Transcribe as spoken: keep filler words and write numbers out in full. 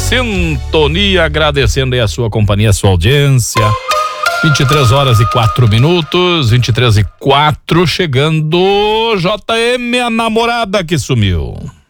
sintonia, agradecendo aí a sua companhia, a sua audiência. vinte e três horas e quatro minutos, vinte e três e quatro, chegando J M, a namorada que sumiu.